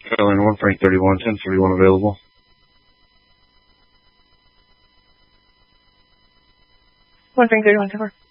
Carolina 1, Frank 31, 1041 available. 1 Frank 31, 10-4.